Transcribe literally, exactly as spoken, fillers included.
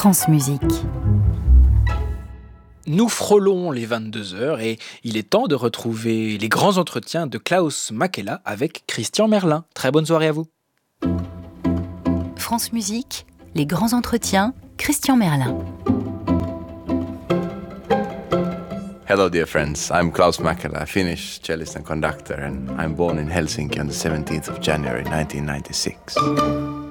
France Musique. Nous frôlons les vingt-deux heures et il est temps de retrouver les grands entretiens de Klaus Makela avec Christian Merlin. Très bonne soirée à vous. France Musique, les grands entretiens, Christian Merlin. Hello, dear friends. I'm Klaus Makela, Finnish cellist and conductor, and I'm born in Helsinki on the seventeenth of January nineteen ninety-six.